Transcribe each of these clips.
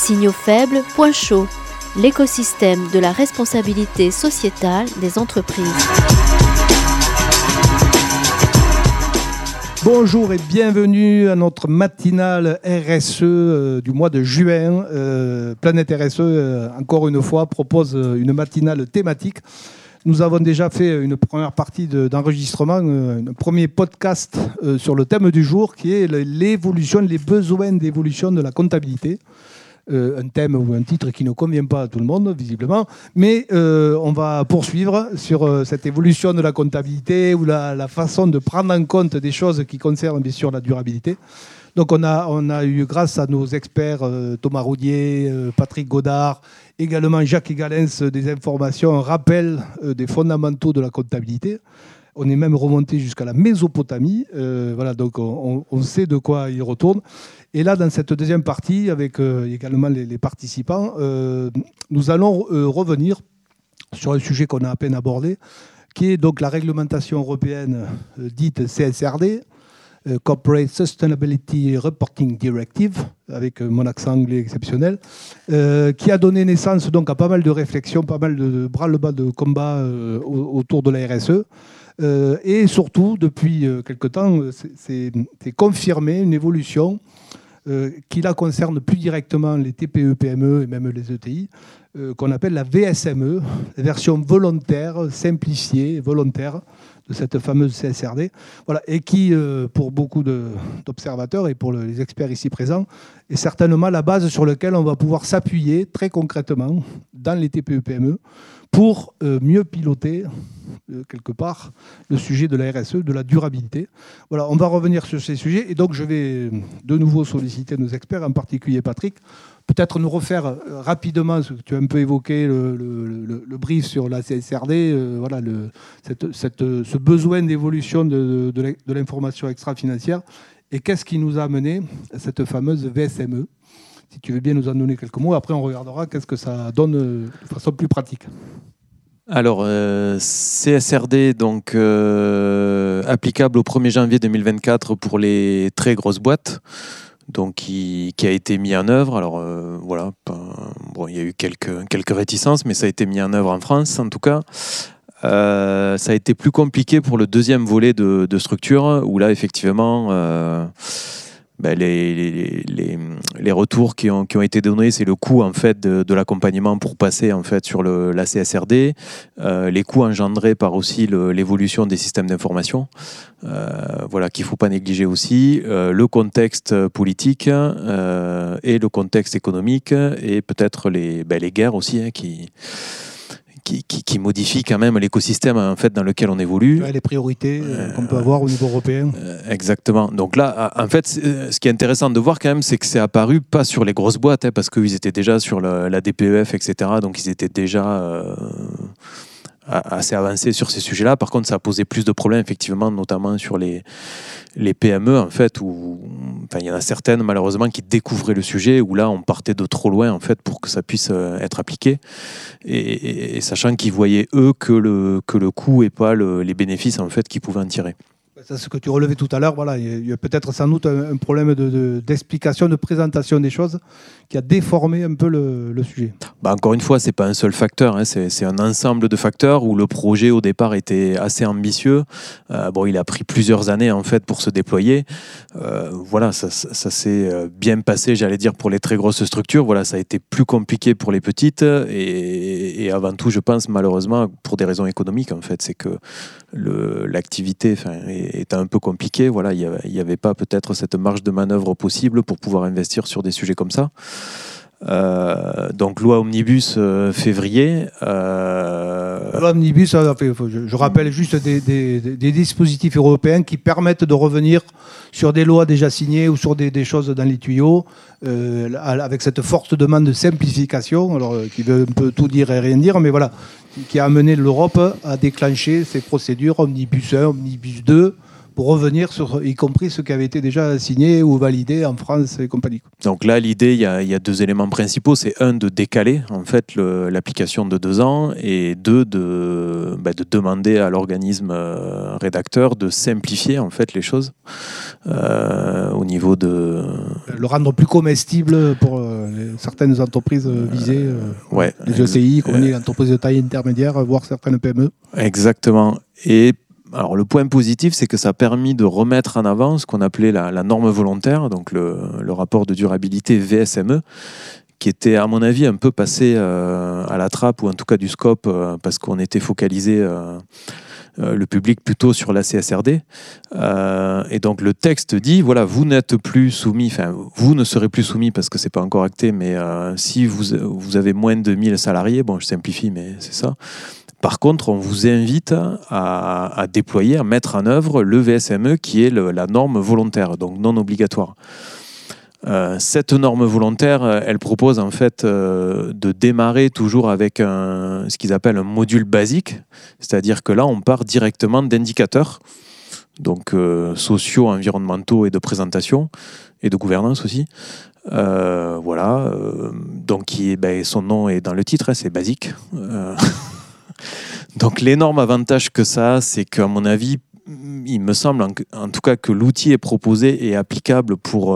Signaux faibles, point chaud, l'écosystème de la responsabilité sociétale des entreprises. Bonjour et bienvenue à notre matinale RSE du mois de juin. Planète RSE, encore une fois, propose une matinale thématique. Nous avons déjà fait une première partie d'enregistrement, un premier podcast sur le thème du jour qui est l'évolution, les besoins d'évolution de la comptabilité. Un thème ou un titre qui ne convient pas à tout le monde, visiblement. Mais on va poursuivre sur cette évolution de la comptabilité ou la façon de prendre en compte des choses qui concernent bien sûr la durabilité. Donc on a eu, grâce à nos experts Thomas Roudier, Patrick Godard, également Jacques Egalens, des informations, un rappel des fondamentaux de la comptabilité. On est même remonté jusqu'à la Mésopotamie. Voilà, donc on sait de quoi il retourne. Et là, dans cette deuxième partie, avec également les participants, nous allons revenir sur un sujet qu'on a à peine abordé, qui est donc la réglementation européenne dite CSRD, Corporate Sustainability Reporting Directive, avec mon accent anglais exceptionnel, qui a donné naissance donc à pas mal de réflexions, pas mal de bras-le-bas de combat autour de la RSE. Et surtout, depuis quelque temps, c'est confirmé une évolution qui là concerne plus directement les TPE, PME et même les ETI, qu'on appelle la VSME, la version volontaire, simplifiée, volontaire de cette fameuse CSRD, voilà, et qui, pour beaucoup d'observateurs et pour les experts ici présents, est certainement la base sur laquelle on va pouvoir s'appuyer très concrètement dans les TPE-PME pour mieux piloter, quelque part, le sujet de la RSE, de la durabilité. Voilà, on va revenir sur ces sujets, et donc je vais de nouveau solliciter nos experts, en particulier Patrick, peut-être nous refaire rapidement, ce que tu as un peu évoqué, le brief sur la CSRD, voilà, ce besoin d'évolution de l'information extra-financière, et qu'est-ce qui nous a amené à cette fameuse VSME. Si tu veux bien nous en donner quelques mots, après on regardera qu'est-ce que ça donne de façon plus pratique. Alors, CSRD, donc applicable au 1er janvier 2024 pour les très grosses boîtes, donc qui a été mis en œuvre. Alors voilà, bon, il y a eu quelques réticences, mais ça a été mis en œuvre en France en tout cas. Ça a été plus compliqué pour le deuxième volet de structure, où là effectivement les retours qui ont été donnés, c'est le coût en fait de l'accompagnement pour passer en fait sur la CSRD, les coûts engendrés par aussi l'évolution des systèmes d'information, voilà, qu'il ne faut pas négliger aussi, le contexte politique et le contexte économique, et peut-être les guerres aussi, hein, qui modifie quand même l'écosystème en fait dans lequel on évolue. Ouais, les priorités qu'on peut avoir au niveau européen. Exactement. Donc là, en fait, ce qui est intéressant de voir quand même, c'est que c'est apparu pas sur les grosses boîtes, hein, parce qu'ils étaient déjà sur la DPEF, etc. Donc ils étaient déjà assez avancés sur ces sujets-là. Par contre, ça a posé plus de problèmes, effectivement, notamment sur les PME, en fait, où il y en a certaines, malheureusement, qui découvraient le sujet, où là, on partait de trop loin, en fait, pour que ça puisse être appliqué. Et sachant qu'ils voyaient, eux, que le coût et pas les bénéfices, en fait, qu'ils pouvaient en tirer. C'est ce que tu relevais tout à l'heure. Voilà, il y a peut-être sans doute un problème d'explication, de présentation des choses qui a déformé un peu le sujet. Encore une fois, ce n'est pas un seul facteur, hein, c'est un ensemble de facteurs où le projet au départ était assez ambitieux. Il a pris plusieurs années en fait pour se déployer. Voilà, ça s'est bien passé, j'allais dire, pour les très grosses structures. Voilà, ça a été plus compliqué pour les petites et avant tout, je pense malheureusement pour des raisons économiques en fait, c'est que l'activité était un peu compliquée. Voilà, il n'y avait pas peut-être cette marge de manœuvre possible pour pouvoir investir sur des sujets comme ça. Donc loi Omnibus février. Loi Omnibus, je rappelle juste des dispositifs européens qui permettent de revenir sur des lois déjà signées ou sur des choses dans les tuyaux, avec cette forte demande de simplification, alors qui veut un peu tout dire et rien dire, mais voilà, qui a amené l'Europe à déclencher ces procédures Omnibus 1, Omnibus 2, pour revenir sur, y compris ce qui avait été déjà signé ou validé en France et compagnie. Donc là, l'idée, il y a deux éléments principaux. C'est un, de décaler en fait l'application de 2 ans, et deux, de demander à l'organisme rédacteur de simplifier en fait les choses au niveau de... Le rendre plus comestible pour... certaines entreprises visées, ouais, les ECI, comme on dit, les entreprises de taille intermédiaire, voire certaines PME. Exactement. Et alors, le point positif, c'est que ça a permis de remettre en avant ce qu'on appelait la norme volontaire, donc le rapport de durabilité VSME, qui était, à mon avis, un peu passé à la trappe, ou en tout cas du scope, parce qu'on était focalisé le public plutôt sur la CSRD. Et donc le texte dit, voilà, vous n'êtes plus soumis, enfin vous ne serez plus soumis parce que c'est pas encore acté, mais si vous avez moins de 1000 salariés, bon je simplifie mais c'est ça. Par contre, on vous invite à déployer, à mettre en œuvre le VSME qui est la norme volontaire, donc non obligatoire. Cette norme volontaire, elle propose en fait de démarrer toujours avec ce qu'ils appellent un module basique, c'est-à-dire que là on part directement d'indicateurs, donc sociaux, environnementaux et de présentation et de gouvernance aussi. Voilà, donc son nom est dans le titre, c'est basique. Donc l'énorme avantage que ça a, c'est qu'à mon avis, il me semble en tout cas que l'outil est proposé et applicable pour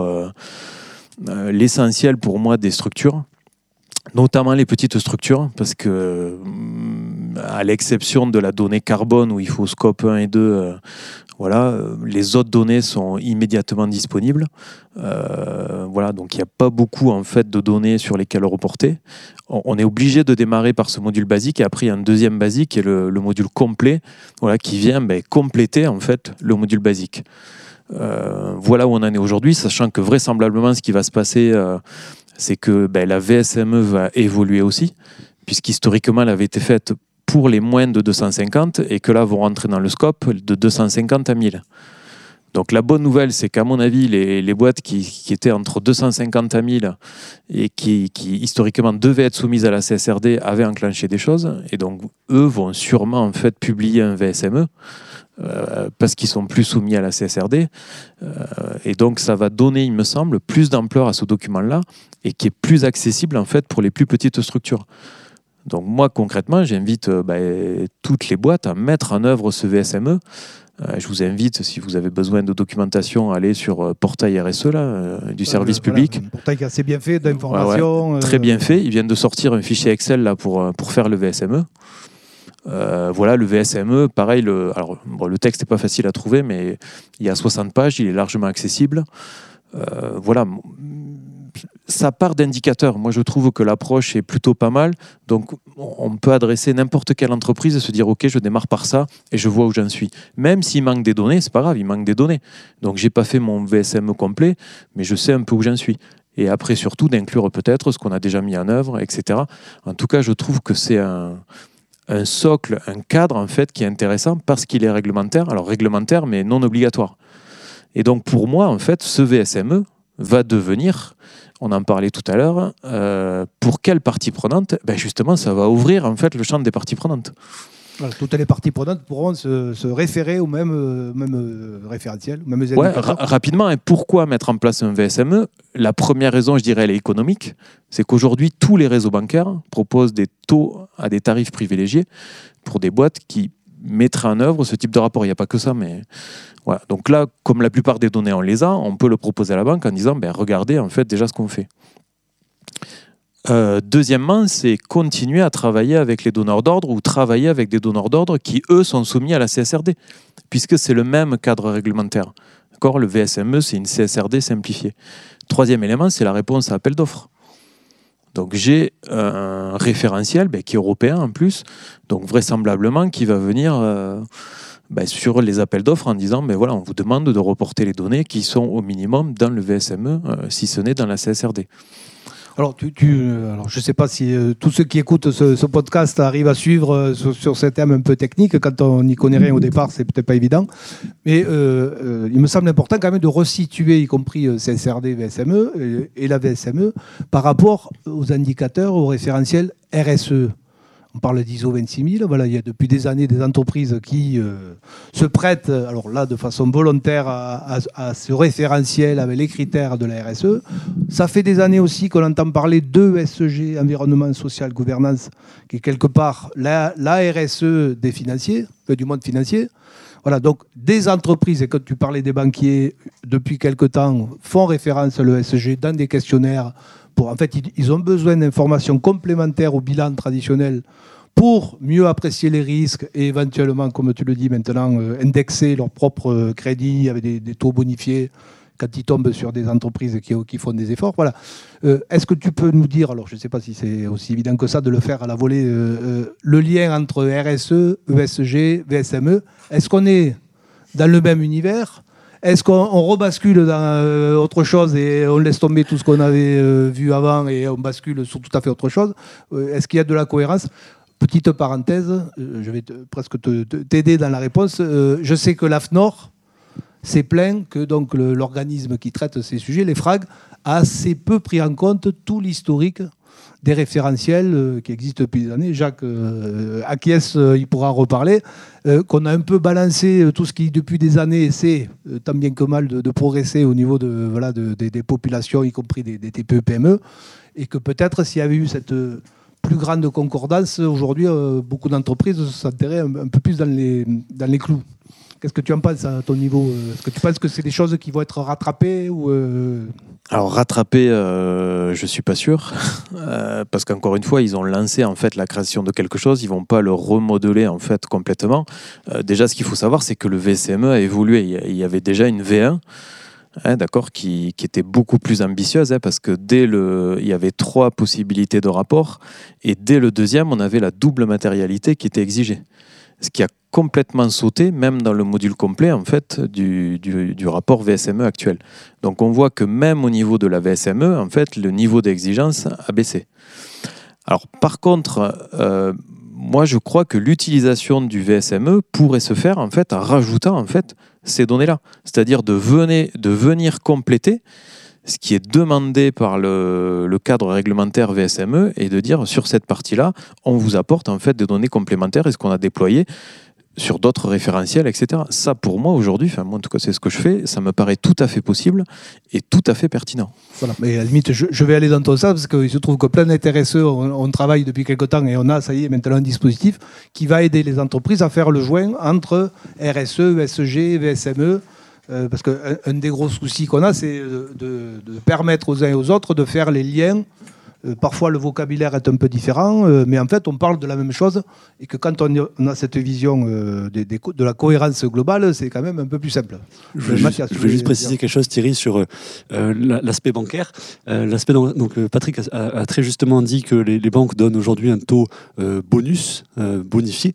l'essentiel pour moi des structures, notamment les petites structures, parce que à l'exception de la donnée carbone où il faut scope 1 et 2, voilà, les autres données sont immédiatement disponibles. Voilà, donc il n'y a pas beaucoup en fait de données sur lesquelles reporter. On est obligé de démarrer par ce module basique et après il y a un deuxième basique qui est le module complet, voilà, qui vient compléter en fait le module basique. Voilà où on en est aujourd'hui, sachant que vraisemblablement ce qui va se passer, c'est que la VSME va évoluer aussi, puisqu'historiquement elle avait été faite pour les moins de 250 et que là vont rentrer dans le scope de 250 à 1000. Donc la bonne nouvelle, c'est qu'à mon avis, les boîtes qui étaient entre 250 à 1000 et qui historiquement devaient être soumises à la CSRD avaient enclenché des choses, et donc eux vont sûrement en fait publier un VSME. Parce qu'ils sont plus soumis à la CSRD, et donc ça va donner, il me semble, plus d'ampleur à ce document-là et qui est plus accessible en fait pour les plus petites structures. Donc moi concrètement, j'invite toutes les boîtes à mettre en œuvre ce VSME. Je vous invite, si vous avez besoin de documentation, à aller sur portail RSE du service public. Un portail qui est assez bien fait, d'informations. Ouais, très bien fait. Ils viennent de sortir un fichier Excel là pour faire le VSME. Voilà, le VSME, pareil, le texte n'est pas facile à trouver, mais il y a 60 pages, il est largement accessible. Voilà, ça part d'indicateurs. Moi, je trouve que l'approche est plutôt pas mal. Donc, on peut adresser n'importe quelle entreprise et se dire, OK, je démarre par ça et je vois où j'en suis. Même s'il manque des données, c'est pas grave, il manque des données. Donc, j'ai pas fait mon VSME complet, mais je sais un peu où j'en suis. Et après, surtout, d'inclure peut-être ce qu'on a déjà mis en œuvre, etc. En tout cas, je trouve que c'est un socle, un cadre en fait qui est intéressant parce qu'il est réglementaire, alors réglementaire mais non obligatoire. Et donc pour moi en fait ce VSME va devenir, on en parlait tout à l'heure, pour quelle partie prenante? Justement ça va ouvrir en fait le champ des parties prenantes. Voilà, toutes les parties prenantes pourront se référer au même référentiel, aux mêmes indicateurs. Rapidement, et pourquoi mettre en place un VSME? La première raison, je dirais, elle est économique. C'est qu'aujourd'hui, tous les réseaux bancaires proposent des taux à des tarifs privilégiés pour des boîtes qui mettraient en œuvre ce type de rapport. Il n'y a pas que ça, mais voilà. Donc là, comme la plupart des données, on les a, on peut le proposer à la banque en disant, regardez en fait déjà ce qu'on fait. Deuxièmement, c'est continuer à travailler avec les donneurs d'ordre ou travailler avec des donneurs d'ordre qui, eux, sont soumis à la CSRD, puisque c'est le même cadre réglementaire. D'accord ? Le VSME, c'est une CSRD simplifiée. Troisième élément, c'est la réponse à appel d'offres. Donc j'ai un référentiel qui est européen en plus, donc vraisemblablement qui va venir sur les appels d'offres en disant voilà, on vous demande de reporter les données qui sont au minimum dans le VSME, si ce n'est dans la CSRD. Alors, alors, je ne sais pas si tous ceux qui écoutent ce podcast arrivent à suivre sur ces thèmes un peu techniques. Quand on n'y connaît rien au départ, c'est peut-être pas évident. Mais il me semble important quand même de resituer, y compris CSRD, VSME et la VSME, par rapport aux indicateurs, aux référentiels RSE. On parle d'ISO 26000. Voilà, il y a depuis des années des entreprises qui se prêtent, alors là, de façon volontaire, à ce référentiel avec les critères de la RSE. Ça fait des années aussi qu'on entend parler de ESG, environnement, social, gouvernance, qui est quelque part la RSE des financiers, du monde financier. Voilà, donc des entreprises, et quand tu parlais des banquiers, depuis quelque temps, font référence à l'ESG dans des questionnaires. En fait, ils ont besoin d'informations complémentaires au bilan traditionnel pour mieux apprécier les risques et éventuellement, comme tu le dis maintenant, indexer leur propre crédit avec des taux bonifiés quand ils tombent sur des entreprises qui font des efforts. Voilà. Est-ce que tu peux nous dire, alors je ne sais pas si c'est aussi évident que ça de le faire à la volée, le lien entre RSE, ESG, VSME, est-ce qu'on est dans le même univers ? Est-ce qu'on rebascule dans autre chose et on laisse tomber tout ce qu'on avait vu avant et on bascule sur tout à fait autre chose ? Est-ce qu'il y a de la cohérence ? Petite parenthèse, je vais presque t'aider dans la réponse. Je sais que l'AFNOR s'est plaint que donc, l'organisme qui traite ces sujets, les FRAG, a assez peu pris en compte tout l'historique des référentiels qui existent depuis des années. Jacques acquiesce, il pourra en reparler, qu'on a un peu balancé tout ce qui, depuis des années, essaie tant bien que mal de progresser au niveau des populations, y compris des TPE-PME, et que peut-être s'il y avait eu cette plus grande concordance, aujourd'hui, beaucoup d'entreprises se sentiraient un peu plus dans les clous. Qu'est-ce que tu en penses à ton niveau ? Est-ce que tu penses que c'est des choses qui vont être rattrapées ou Alors rattrapées, je ne suis pas sûr, parce qu'encore une fois, ils ont lancé en fait la création de quelque chose, ils ne vont pas le remodeler en fait complètement. Déjà, ce qu'il faut savoir, c'est que le VSME a évolué. Il y avait déjà une V1, d'accord, qui était beaucoup plus ambitieuse, parce que il y avait 3 possibilités de rapport, et dès le deuxième, on avait la double matérialité qui était exigée. Ce qui a complètement sauté, même dans le module complet en fait, du rapport VSME actuel. Donc on voit que même au niveau de la VSME, en fait, le niveau d'exigence a baissé. Alors par contre, moi je crois que l'utilisation du VSME pourrait se faire en fait, en rajoutant en fait, ces données-là. C'est-à-dire de venir compléter ce qui est demandé par le cadre réglementaire VSME et de dire sur cette partie-là, on vous apporte en fait des données complémentaires et ce qu'on a déployé sur d'autres référentiels, etc. Ça, pour moi, aujourd'hui, moi en tout cas, c'est ce que je fais, ça me paraît tout à fait possible et tout à fait pertinent. Voilà, mais à la limite, je vais aller dans ton sens parce qu'il se trouve que Planète RSE, on travaille depuis quelque temps et on a, ça y est, maintenant un dispositif qui va aider les entreprises à faire le joint entre RSE, ESG, VSME. Parce qu'un des gros soucis qu'on a, c'est de permettre aux uns et aux autres de faire les liens. Parfois, le vocabulaire est un peu différent, mais en fait, on parle de la même chose. Et que quand on a cette vision de la cohérence globale, c'est quand même un peu plus simple. Je veux juste préciser quelque chose, Thierry, sur l'aspect bancaire. Donc, Patrick a très justement dit que les banques donnent aujourd'hui un taux bonifié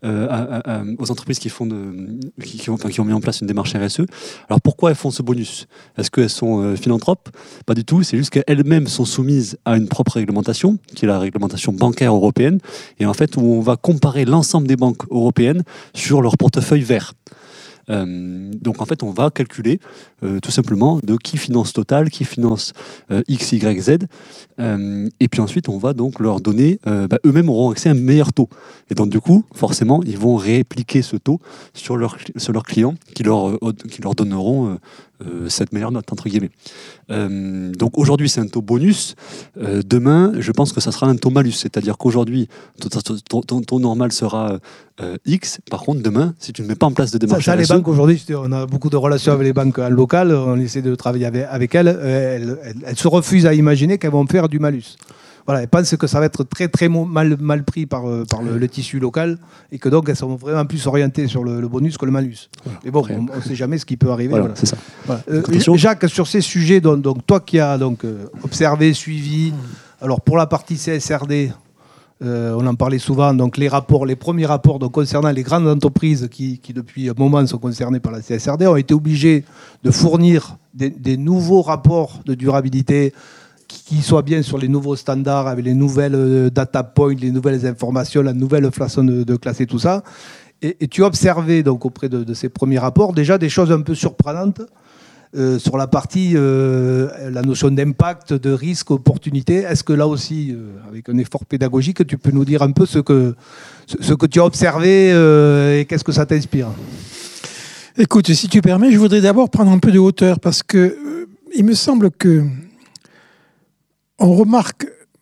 aux entreprises qui ont mis en place une démarche RSE. Alors pourquoi elles font ce bonus ? Est-ce qu'elles sont philanthropes ? Pas du tout, c'est juste qu'elles-mêmes sont soumises à une propre réglementation, qui est la réglementation bancaire européenne, et en fait où on va comparer l'ensemble des banques européennes sur leur portefeuille vert. Donc en fait on va calculer tout simplement de qui finance Total, qui finance X, Y, Z, et puis ensuite on va donc leur donner, eux-mêmes auront accès à un meilleur taux, et donc du coup forcément ils vont répliquer ce taux sur leurs clients qui leur donneront cette meilleure note entre guillemets. Donc aujourd'hui c'est un taux bonus, demain je pense que ça sera un taux malus, c'est-à-dire qu'aujourd'hui ton taux normal sera X, par contre demain si tu ne mets pas en place de démarche les banques aujourd'hui, on a beaucoup de relations avec les banques locales, on essaie de travailler avec elles, elles se refusent à imaginer qu'elles vont faire du malus. Voilà, elles pensent que ça va être très très mal pris par le tissu local et que donc elles sont vraiment plus orientées sur le bonus que le malus. Voilà. Mais bon, on ne sait jamais ce qui peut arriver. Voilà. C'est ça. Voilà. Jacques, sur ces sujets, donc toi qui as observé, suivi, alors pour la partie CSRD, on en parlait souvent, donc les premiers rapports donc, concernant les grandes entreprises qui depuis un moment sont concernées par la CSRD ont été obligés de fournir des nouveaux rapports de durabilité qui soient bien sur les nouveaux standards, avec les nouvelles data points, les nouvelles informations, la nouvelle façon de classer tout ça. Et tu as observé donc, auprès de ces premiers rapports déjà des choses un peu surprenantes sur la partie, la notion d'impact, de risque, opportunité. Est-ce que là aussi, avec un effort pédagogique, tu peux nous dire un peu ce que tu as observé et qu'est-ce que ça t'inspire ? Écoute, si tu permets, je voudrais d'abord prendre un peu de hauteur parce que il me semble que on remarque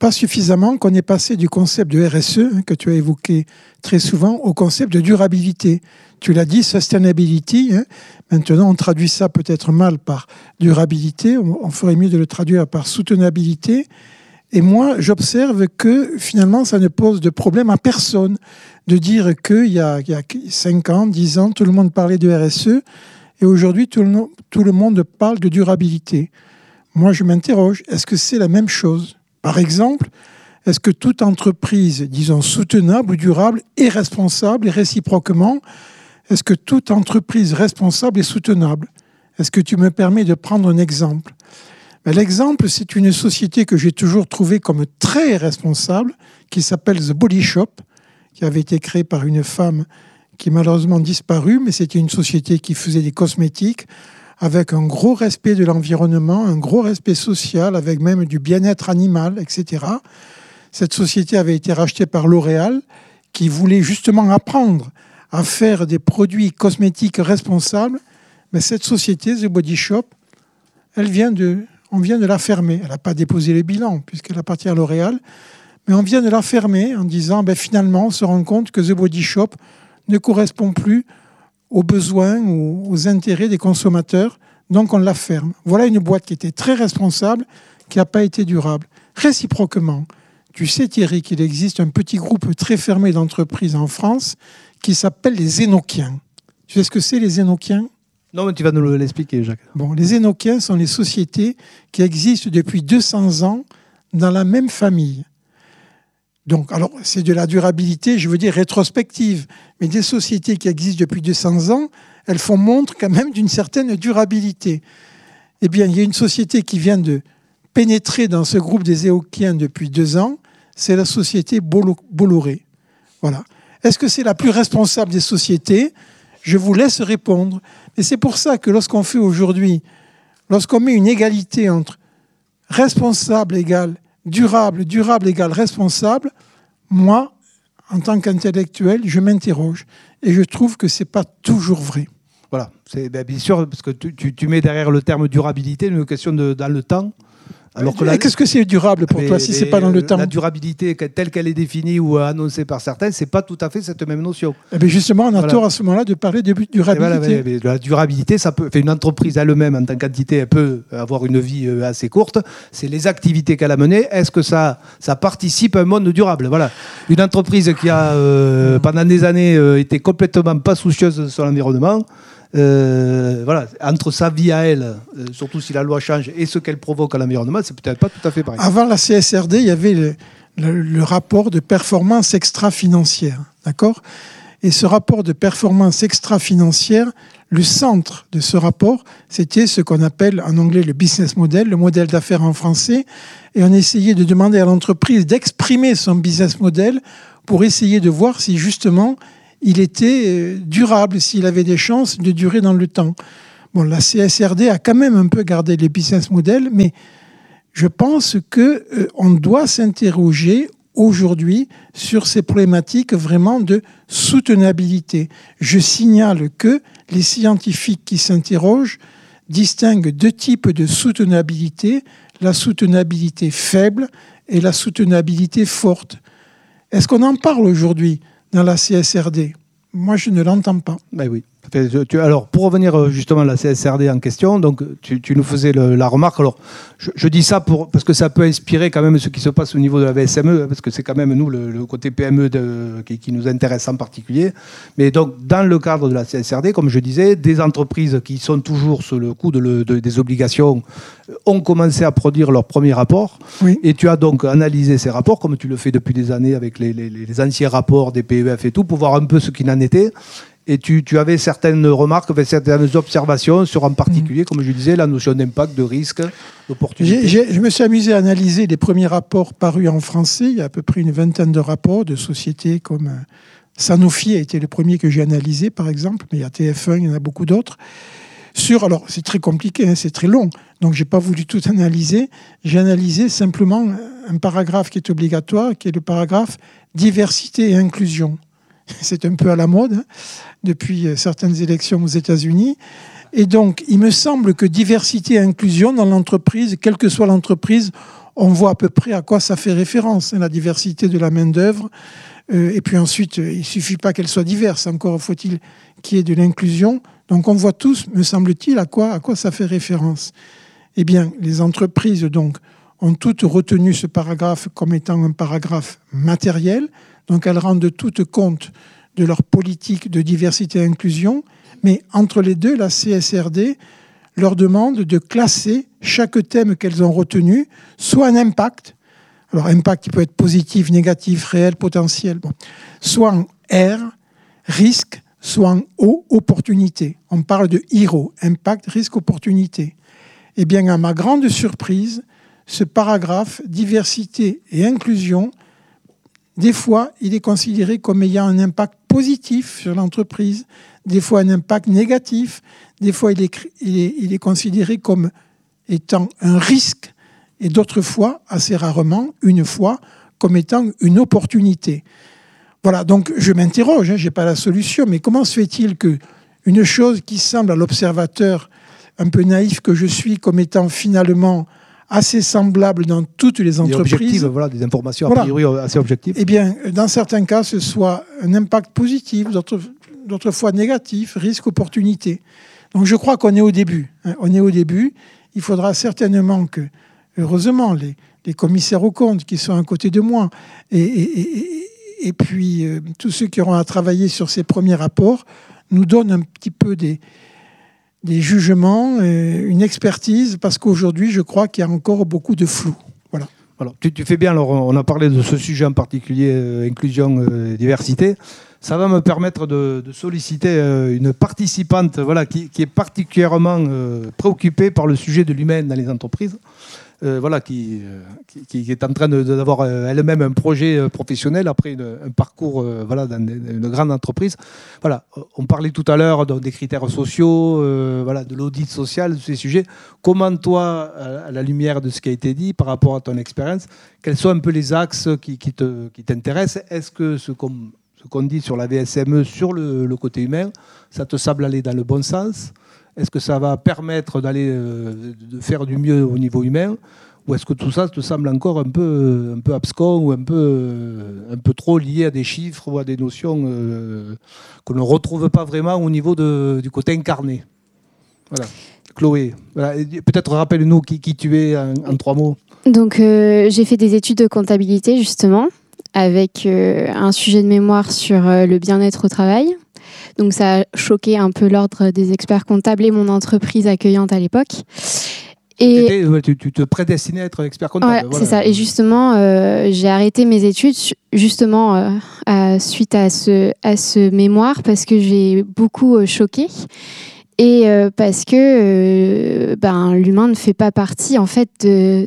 pas suffisamment qu'on est passé du concept de RSE, que tu as évoqué très souvent, au concept de durabilité. Tu l'as dit, sustainability. Maintenant, on traduit ça peut-être mal par durabilité. On ferait mieux de le traduire par soutenabilité. Et moi, j'observe que finalement, ça ne pose de problème à personne de dire qu'il y a 5 ans, 10 ans, tout le monde parlait de RSE et aujourd'hui, tout le monde parle de durabilité. Moi, je m'interroge, est-ce que c'est la même chose ? Par exemple, est-ce que toute entreprise, disons, soutenable ou durable est responsable et réciproquement, est-ce que toute entreprise responsable est soutenable ? Est-ce que tu me permets de prendre un exemple ? L'exemple, c'est une société que j'ai toujours trouvée comme très responsable, qui s'appelle The Body Shop, qui avait été créée par une femme qui malheureusement disparue, mais c'était une société qui faisait des cosmétiques avec un gros respect de l'environnement, un gros respect social, avec même du bien-être animal, etc. Cette société avait été rachetée par L'Oréal, qui voulait justement apprendre à faire des produits cosmétiques responsables. Mais cette société, The Body Shop, on vient de la fermer. Elle n'a pas déposé le bilan, puisqu'elle appartient à L'Oréal. Mais on vient de la fermer en disant, finalement, on se rend compte que The Body Shop ne correspond plus aux besoins ou aux intérêts des consommateurs. Donc, on la ferme. Voilà une boîte qui était très responsable, qui n'a pas été durable. Réciproquement, tu sais, Thierry, qu'il existe un petit groupe très fermé d'entreprises en France qui s'appelle les Énochiens. Tu sais ce que c'est, les Énochiens ? Non, mais tu vas nous l'expliquer, Jacques. Bon, les Énochiens sont les sociétés qui existent depuis 200 ans dans la même famille. Donc, alors, c'est de la durabilité, je veux dire rétrospective, mais des sociétés qui existent depuis 200 ans, elles font montre quand même d'une certaine durabilité. Eh bien, il y a une société qui vient de pénétrer dans ce groupe des Énochiens depuis 2 ans, c'est la société Bolloré. Voilà. Est-ce que c'est la plus responsable des sociétés ? Je vous laisse répondre. Et c'est pour ça que lorsqu'on fait aujourd'hui, lorsqu'on met une égalité entre responsable égale durable, durable égale responsable, moi, en tant qu'intellectuel, je m'interroge. Et je trouve que ce n'est pas toujours vrai. Voilà, c'est bien sûr, parce que tu mets derrière le terme durabilité une question dans le temps. Alors que qu'est-ce que c'est durable pour toi si ce n'est pas dans le temps ? La durabilité telle qu'elle est définie ou annoncée par certains, ce n'est pas tout à fait cette même notion. Et bien justement, on a tort à ce moment-là de parler de durabilité. Mais la durabilité, ça peut, une entreprise elle-même en tant qu'entité, elle peut avoir une vie assez courte. C'est les activités qu'elle a menées. Est-ce que ça participe à un monde durable ? Voilà. Une entreprise qui a pendant des années été complètement pas soucieuse de son environnement, voilà, entre sa vie à elle, surtout si la loi change, et ce qu'elle provoque à l'environnement, c'est peut-être pas tout à fait pareil. Avant la CSRD, il y avait le rapport de performance extra-financière, d'accord ? Et ce rapport de performance extra-financière, le centre de ce rapport, c'était ce qu'on appelle en anglais le business model, le modèle d'affaires en français, et on essayait de demander à l'entreprise d'exprimer son business model pour essayer de voir si justement il était durable, s'il avait des chances de durer dans le temps. Bon, la CSRD a quand même un peu gardé les business models, mais je pense qu'on doit s'interroger aujourd'hui sur ces problématiques vraiment de soutenabilité. Je signale que les scientifiques qui s'interrogent distinguent 2 types de soutenabilité, la soutenabilité faible et la soutenabilité forte. Est-ce qu'on en parle aujourd'hui dans la CSRD? Moi, je ne l'entends pas. Ben oui. Alors, pour revenir justement à la CSRD en question, donc tu nous faisais la remarque. Alors, je dis ça parce que ça peut inspirer quand même ce qui se passe au niveau de la VSME, parce que c'est quand même nous le côté PME qui nous intéresse en particulier. Mais donc, dans le cadre de la CSRD, comme je disais, des entreprises qui sont toujours sous le coup des obligations ont commencé à produire leurs premiers rapports. Oui. Et tu as donc analysé ces rapports, comme tu le fais depuis des années avec les anciens rapports des PEF et tout, pour voir un peu ce qu'il en était. Et tu avais certaines remarques, certaines observations sur en particulier, comme je disais, la notion d'impact, de risque, d'opportunité. Je me suis amusé à analyser les premiers rapports parus en français. Il y a à peu près une 20aine de rapports de sociétés comme Sanofi a été le premier que j'ai analysé, par exemple, mais il y a TF1, il y en a beaucoup d'autres. Alors, c'est très compliqué, hein, c'est très long, donc je n'ai pas voulu tout analyser. J'ai analysé simplement un paragraphe qui est obligatoire, qui est le paragraphe diversité et inclusion. C'est un peu à la mode hein, depuis certaines élections aux États-Unis. Et donc, il me semble que diversité et inclusion dans l'entreprise, quelle que soit l'entreprise, on voit à peu près à quoi ça fait référence, la diversité de la main-d'œuvre. Et puis ensuite, il ne suffit pas qu'elle soit diverse, encore faut-il qu'il y ait de l'inclusion. Donc on voit tous, me semble-t-il, à quoi ça fait référence. Eh bien, les entreprises donc, ont toutes retenu ce paragraphe comme étant un paragraphe matériel. Donc elles rendent toutes compte de leur politique de diversité et inclusion. Mais entre les deux, la CSRD leur demande de classer chaque thème qu'elles ont retenu, soit en impact, alors impact qui peut être positif, négatif, réel, potentiel, soit en R, risque, soit en O, opportunité. On parle de IRO, impact, risque, opportunité. Eh bien, à ma grande surprise, ce paragraphe, diversité et inclusion, des fois, il est considéré comme ayant un impact positif sur l'entreprise, des fois un impact négatif, des fois il est considéré comme étant un risque, et d'autres fois, assez rarement, une fois, comme étant une opportunité. Voilà, donc je m'interroge, je n'ai pas la solution, mais comment se fait-il qu'une chose qui semble à l'observateur un peu naïf que je suis comme étant finalement assez semblable dans toutes les entreprises. Voilà, des informations a priori assez objectives. Eh bien, dans certains cas, ce soit un impact positif, d'autres fois négatif, risque, opportunité. Donc je crois qu'on est au début. On est au début. Il faudra certainement que, heureusement, les commissaires aux comptes qui sont à côté de moi et puis tous ceux qui auront à travailler sur ces premiers rapports nous donnent un petit peu des jugements, une expertise, parce qu'aujourd'hui, je crois qu'il y a encore beaucoup de flou. Voilà. Alors, tu fais bien, alors, on a parlé de ce sujet en particulier, inclusion et diversité. Ça va me permettre de solliciter une participante qui est particulièrement préoccupée par le sujet de l'humain dans les entreprises. Qui est en train d'avoir elle-même un projet professionnel après un parcours dans une grande entreprise. Voilà, on parlait tout à l'heure des critères sociaux, de l'audit social, de ces sujets. Comment toi, à la lumière de ce qui a été dit par rapport à ton expérience, quels sont un peu les axes qui t'intéressent? Est-ce que ce qu'on dit sur la VSME, sur le côté humain, ça te semble aller dans le bon sens? Est-ce que ça va permettre de faire du mieux au niveau humain, ou est-ce que tout ça te semble encore un peu abscon ou un peu trop lié à des chiffres ou à des notions qu'on ne retrouve pas vraiment au niveau du côté incarné? Voilà. Chloé, peut-être rappelle-nous qui tu es en 3 mots. Donc j'ai fait des études de comptabilité justement, avec un sujet de mémoire sur le bien-être au travail. Donc ça a choqué un peu l'ordre des experts comptables et mon entreprise accueillante à l'époque. Et tu te prédestinais à être expert comptable. Ouais, c'est ça. Et justement, j'ai arrêté mes études justement suite à ce mémoire parce que j'ai beaucoup choqué. Et parce que l'humain ne fait pas partie en fait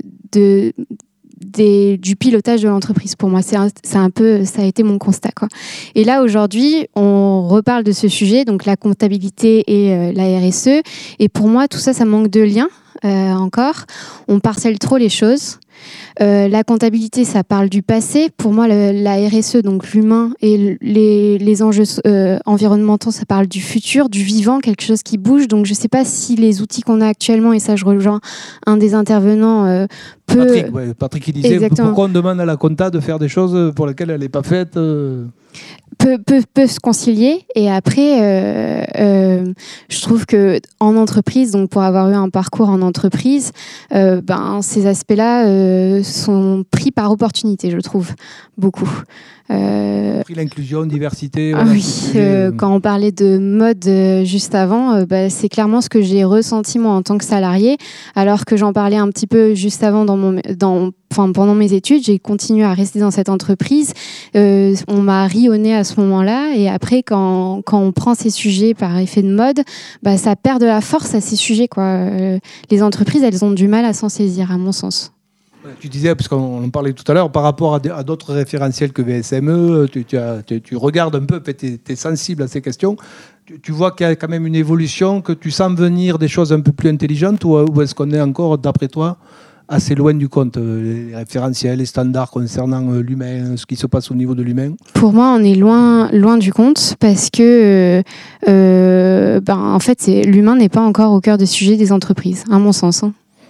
du pilotage de l'entreprise. Pour moi, ça a été mon constat, quoi. Et là, aujourd'hui, on reparle de ce sujet, donc la comptabilité et la RSE. Et pour moi, tout ça, ça manque de lien encore. On parcelle trop les choses. La comptabilité, ça parle du passé. Pour moi, la RSE, donc l'humain et les enjeux environnementaux, ça parle du futur, du vivant, quelque chose qui bouge. Donc, je ne sais pas si les outils qu'on a actuellement, et ça, je rejoins un des intervenants, Patrick qui disait exactement. Pourquoi on demande à la compta de faire des choses pour lesquelles elle n'est pas faite peut se concilier. Et après, je trouve qu'en entreprise, donc pour avoir eu un parcours en entreprise, ces aspects-là sont pris par opportunité, je trouve, beaucoup. Pris l'inclusion, diversité. Quand on parlait de mode juste avant, c'est clairement ce que j'ai ressenti moi en tant que salarié, alors que j'en parlais un petit peu juste avant pendant mes études. J'ai continué à rester dans cette entreprise. On m'a ri au nez à ce moment-là, et après quand on prend ces sujets par effet de mode, ça perd de la force à ces sujets, quoi. Les entreprises, elles ont du mal à s'en saisir, à mon sens. Tu disais, parce qu'on en parlait tout à l'heure, par rapport à d'autres référentiels que VSME, tu regardes un peu, tu es sensible à ces questions. Tu vois qu'il y a quand même une évolution, que tu sens venir des choses un peu plus intelligentes, ou est-ce qu'on est encore, d'après toi, assez loin du compte, les référentiels, les standards concernant l'humain, ce qui se passe au niveau de l'humain? Pour moi, on est loin du compte, parce que en fait, l'humain n'est pas encore au cœur des sujets des entreprises, à mon sens.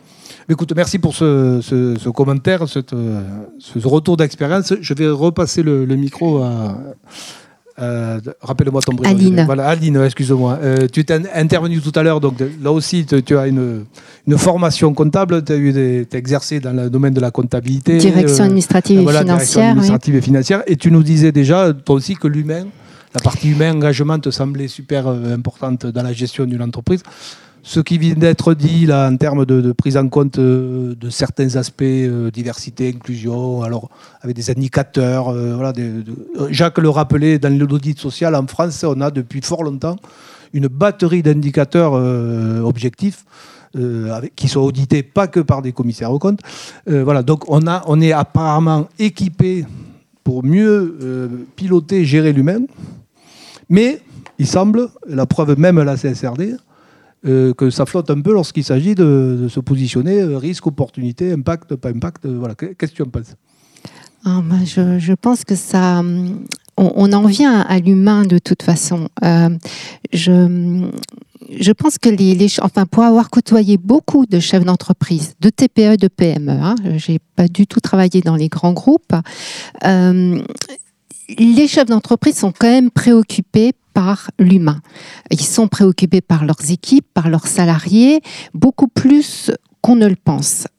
Écoute, merci pour ce commentaire, ce retour d'expérience. Je vais repasser le micro à rappelle-moi ton prénom. Aline. Voilà, Aline, excuse-moi. Tu t'es intervenu tout à l'heure, donc là aussi, tu as une formation comptable, tu as exercé dans le domaine de la comptabilité. Direction administrative et financière. Direction administrative et financière. Et tu nous disais déjà, toi aussi, que l'humain, la partie humain, engagement, te semblait super importante dans la gestion d'une entreprise. Ce qui vient d'être dit là en termes de prise en compte de certains aspects, diversité, inclusion, alors avec des indicateurs. Voilà, Jacques le rappelait, dans l'audit social en France, on a depuis fort longtemps une batterie d'indicateurs objectifs qui sont audités pas que par des commissaires aux comptes. Voilà, donc on est apparemment équipé pour mieux piloter, gérer l'humain, mais il semble, la preuve même à la CSRD, que ça flotte un peu lorsqu'il s'agit de se positionner risque, opportunité, impact, pas impact. Voilà. Qu'est-ce que tu en penses ? Je pense que ça, on en vient à l'humain de toute façon. Je pense que pour avoir côtoyé beaucoup de chefs d'entreprise, de TPE, de PME, j'ai pas du tout travaillé dans les grands groupes. Les chefs d'entreprise sont quand même préoccupés par l'humain. Ils sont préoccupés par leurs équipes, par leurs salariés, beaucoup plus qu'on ne le pense.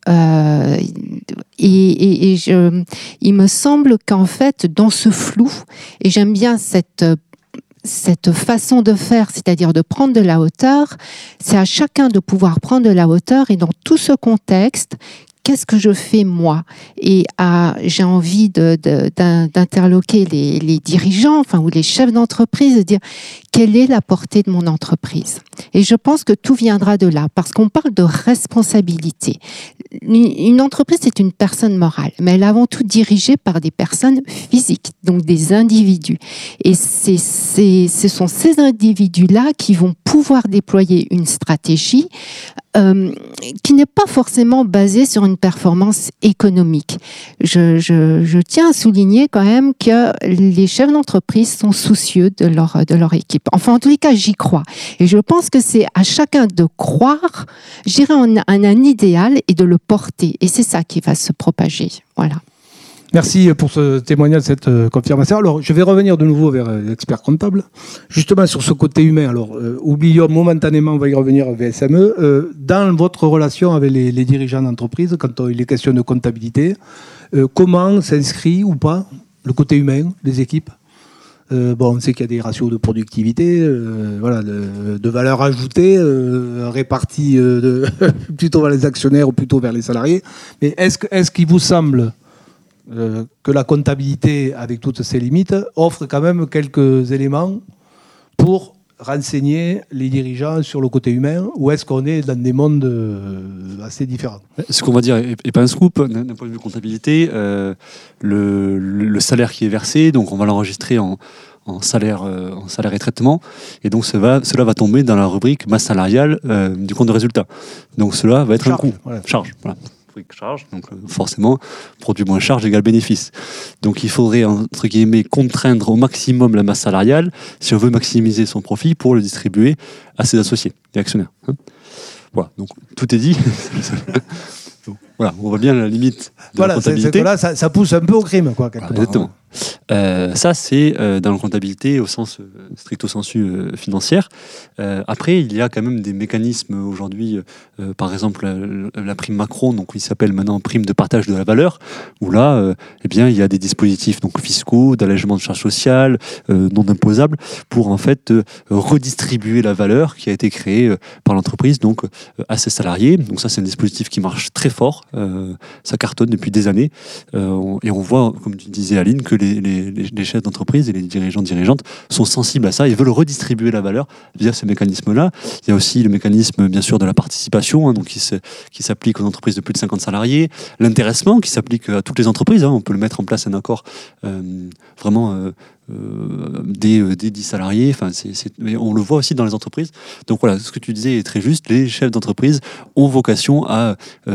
Il me semble qu'en fait, dans ce flou, et j'aime bien cette façon de faire, c'est-à-dire de prendre de la hauteur, c'est à chacun de pouvoir prendre de la hauteur, et dans tout ce contexte, qu'est-ce que je fais moi ? Et j'ai envie d'interloquer les dirigeants, ou les chefs d'entreprise, de dire quelle est la portée de mon entreprise ? Et je pense que tout viendra de là, parce qu'on parle de responsabilité. Une entreprise, c'est une personne morale, mais elle est avant tout dirigée par des personnes physiques, donc des individus. Et ce sont ces individus-là qui vont pouvoir déployer une stratégie qui n'est pas forcément basée sur une performance économique. Je tiens à souligner quand même que les chefs d'entreprise sont soucieux de leur équipe. Enfin, en tous les cas, j'y crois. Et je pense que c'est à chacun de croire, j'irai en un idéal et de le porter. Et c'est ça qui va se propager. Voilà. Merci pour ce témoignage, cette confirmation. Alors, je vais revenir de nouveau vers l'expert comptable, justement sur ce côté humain. Alors, oublions momentanément, on va y revenir à VSME. Dans votre relation avec les dirigeants d'entreprise, quand il est question de comptabilité, comment s'inscrit ou pas le côté humain des équipes ? On sait qu'il y a des ratios de productivité, de valeur ajoutée, répartis plutôt vers les actionnaires ou plutôt vers les salariés. Mais est-ce qu'il vous semble que la comptabilité, avec toutes ses limites, offre quand même quelques éléments pour renseigner les dirigeants sur le côté humain, ou est-ce qu'on est dans des mondes assez différents ? Ce qu'on va dire n'est pas un scoop d'un point de vue comptabilité. Le salaire qui est versé, donc on va l'enregistrer en salaire et traitement, et donc cela va tomber dans la rubrique masse salariale du compte de résultat. Donc cela va être un coût. Voilà. Charge. Voilà. Charge, donc forcément, produit moins charge égale bénéfice. Donc il faudrait, entre guillemets, contraindre au maximum la masse salariale si on veut maximiser son profit pour le distribuer à ses associés et actionnaires. Voilà, donc tout est dit. Voilà, on voit bien la limite de la comptabilité. Là, ça pousse un peu au crime, quoi. Exactement. Ça, c'est dans la comptabilité au sens stricto sensu financière. Après, il y a quand même des mécanismes aujourd'hui, par exemple la prime Macron, donc qui s'appelle maintenant prime de partage de la valeur, où là, il y a des dispositifs donc fiscaux, d'allègement de charges sociales, non imposables, pour en fait redistribuer la valeur qui a été créée par l'entreprise donc à ses salariés. Donc ça, c'est un dispositif qui marche très fort. Ça cartonne depuis des années, et on voit, comme tu disais Aline, que les chefs d'entreprise et les dirigeantes sont sensibles à ça et veulent redistribuer la valeur via ce mécanisme-là. Il y a aussi le mécanisme, bien sûr, de la participation, donc qui s'applique aux entreprises de plus de 50 salariés, l'intéressement qui s'applique à toutes les entreprises. On peut le mettre en place un accord vraiment des 10 salariés. Enfin, mais on le voit aussi dans les entreprises. Donc voilà, ce que tu disais est très juste. Les chefs d'entreprise ont vocation à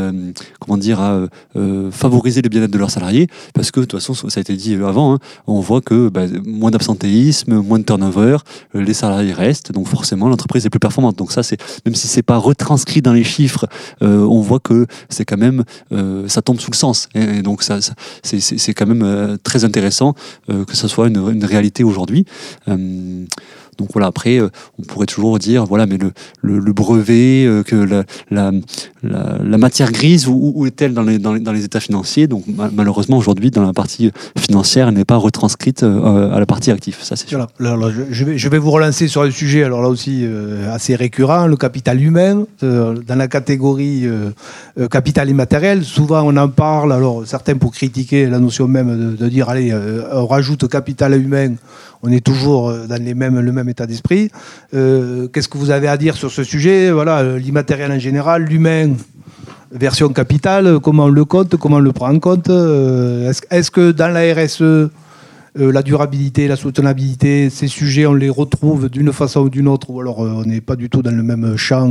favoriser le bien-être de leurs salariés, parce que de toute façon, ça a été dit avant, hein, on voit que moins d'absentéisme, moins de turnover, les salariés restent, donc forcément l'entreprise est plus performante. Donc ça, même si c'est pas retranscrit dans les chiffres, on voit que c'est quand même ça tombe sous le sens. Et donc c'est quand même très intéressant que ça soit une réalité aujourd'hui. Donc voilà, après, on pourrait toujours dire, voilà, mais le brevet, que la matière grise, où est-elle dans les états financiers? Donc malheureusement, aujourd'hui, dans la partie financière, elle n'est pas retranscrite à la partie active. Ça, c'est sûr. Voilà. Alors, je vais vous relancer sur un sujet, alors là aussi assez récurrent, le capital humain, dans la catégorie capital immatériel. Souvent, on en parle, alors certains pour critiquer la notion même de dire, allez, on rajoute capital humain, on est toujours dans le même état d'esprit. Qu'est-ce que vous avez à dire sur ce sujet? Voilà, l'immatériel en général, l'humain, version capitale, comment on le compte, comment on le prend en compte? Est-ce que dans la RSE, la durabilité, la soutenabilité, ces sujets, on les retrouve d'une façon ou d'une autre, ou alors on n'est pas du tout dans le même champ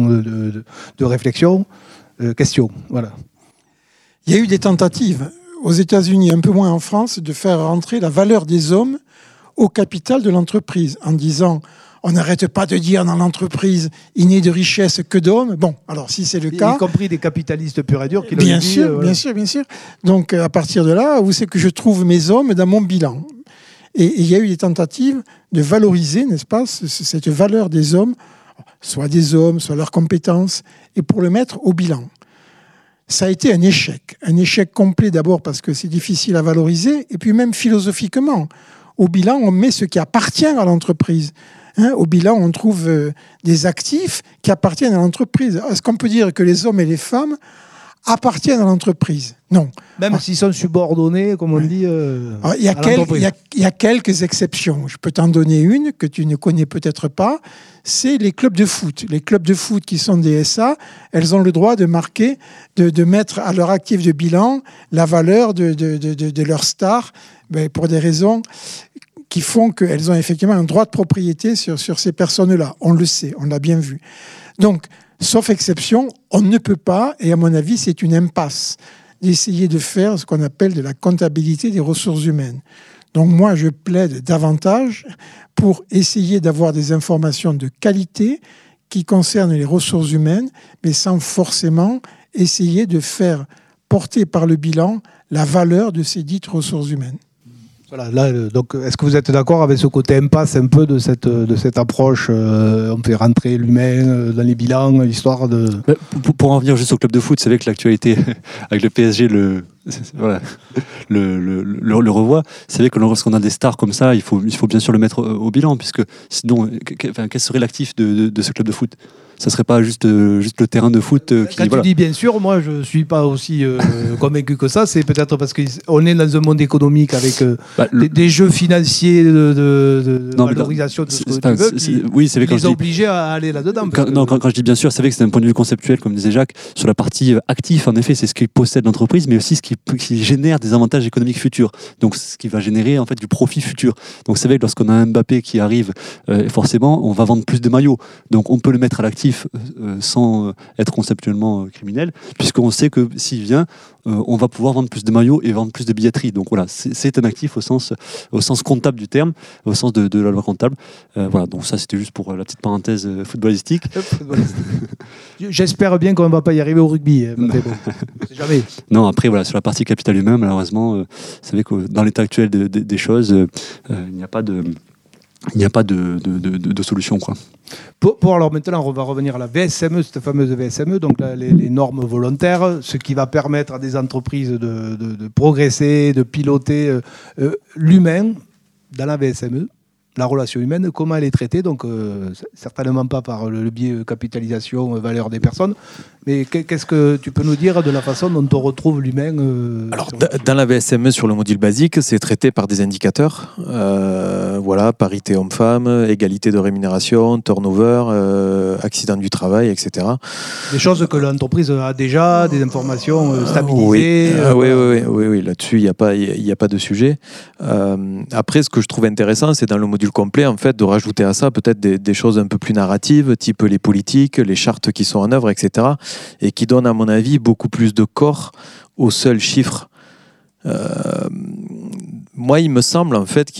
de réflexion? Question, voilà. Il y a eu des tentatives aux États-Unis, un peu moins en France, de faire rentrer la valeur des hommes au capital de l'entreprise, en disant on n'arrête pas de dire dans l'entreprise il n'est de richesse que d'hommes. Bon, alors si c'est le cas, y compris des capitalistes purs et durs qui l'ont bien dit. sûr, bien sûr. Donc à partir de là, où c'est que je trouve mes hommes dans mon bilan? Et il y a eu des tentatives de valoriser, n'est-ce pas, cette valeur des hommes, soit des hommes, soit leurs compétences, et pour le mettre au bilan. Ça a été un échec complet d'abord parce que c'est difficile à valoriser, et puis même philosophiquement. Au bilan, on met ce qui appartient à l'entreprise. Au bilan, on trouve des actifs qui appartiennent à l'entreprise. Est-ce qu'on peut dire que les hommes et les femmes appartiennent à l'entreprise? Non. Même s'ils sont subordonnés, comme on dit. Il y a quelques exceptions. Je peux t'en donner une que tu ne connais peut-être pas. C'est les clubs de foot. Les clubs de foot qui sont des SA, elles ont le droit de marquer, de mettre à leur actif de bilan la valeur de leurs stars, pour des raisons qui font qu'elles ont effectivement un droit de propriété sur ces personnes-là. On le sait, on l'a bien vu. Donc, sauf exception, on ne peut pas, et à mon avis, c'est une impasse, d'essayer de faire ce qu'on appelle de la comptabilité des ressources humaines. Donc moi, je plaide davantage pour essayer d'avoir des informations de qualité qui concernent les ressources humaines, mais sans forcément essayer de faire porter par le bilan la valeur de ces dites ressources humaines. Voilà, là, donc, est-ce que vous êtes d'accord avec ce côté impasse un peu de cette approche on fait rentrer l'humain dans les bilans, histoire de... Pour en revenir juste au club de foot, c'est vrai que l'actualité avec le PSG le revoit. C'est vrai que lorsqu'on a des stars comme ça, il faut bien sûr le mettre au bilan, puisque sinon, quel serait l'actif de ce club de foot? Ça serait pas juste le terrain de foot qui... Quand tu dis bien sûr, moi je suis pas aussi convaincu que ça. C'est peut-être parce qu'on est dans un monde économique avec des jeux financiers de valorisation de ce que tu veux, oui, c'est vrai, qui les obligés à aller là-dedans. Quand je dis bien sûr, c'est vrai que c'est un point de vue conceptuel, comme disait Jacques, sur la partie actif, en effet, c'est ce qui possède l'entreprise, mais aussi ce qui génère des avantages économiques futurs. Donc ce qui va générer en fait du profit futur. Donc c'est vrai que lorsqu'on a un Mbappé qui arrive, forcément, on va vendre plus de maillots. Donc on peut le mettre à l'actif sans être conceptuellement criminel, puisqu'on sait que s'il vient, on va pouvoir vendre plus de maillots et vendre plus de billetterie. Donc voilà, c'est un actif au sens comptable du terme, au sens de la loi comptable. Voilà, donc ça c'était juste pour la petite parenthèse footballistique. J'espère bien qu'on ne va pas y arriver au rugby. Bon, c'est jamais. Non, après voilà, sur la partie capital humain, malheureusement, vous savez que dans l'état actuel des choses, il n'y a pas de solution, quoi. Alors maintenant, on va revenir à la VSME, cette fameuse VSME, donc les normes volontaires, ce qui va permettre à des entreprises de progresser, de piloter l'humain dans la VSME, la relation humaine, comment elle est traitée, donc certainement pas par le biais capitalisation, valeur des personnes, Mais qu'est-ce que tu peux nous dire de la façon dont on retrouve l'humain Alors, dans la VSME, sur le module basique, c'est traité par des indicateurs. Voilà, parité homme-femme, égalité de rémunération, turnover, accident du travail, etc. Des choses que l'entreprise a déjà, des informations stabilisées. Oui, là-dessus, il n'y a pas de sujet. Après, ce que je trouve intéressant, c'est dans le module complet, en fait, de rajouter à ça peut-être des choses un peu plus narratives, type les politiques, les chartes qui sont en œuvre, etc., et qui donnent, à mon avis, beaucoup plus de corps aux seuls chiffres. Moi, il me semble, en fait,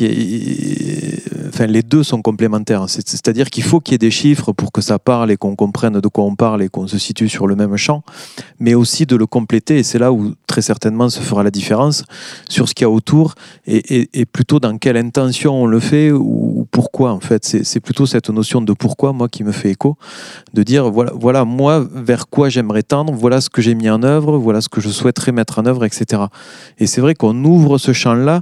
les deux sont complémentaires. C'est-à-dire qu'il faut qu'il y ait des chiffres pour que ça parle et qu'on comprenne de quoi on parle et qu'on se situe sur le même champ, mais aussi de le compléter, et c'est là où très certainement se fera la différence sur ce qu'il y a autour et plutôt dans quelle intention on le fait ou pourquoi, en fait. C'est plutôt cette notion de pourquoi, moi, qui me fait écho, de dire, voilà moi, vers quoi j'aimerais tendre, voilà ce que j'ai mis en œuvre, voilà ce que je souhaiterais mettre en œuvre, etc. Et c'est vrai qu'on ouvre ce champ-là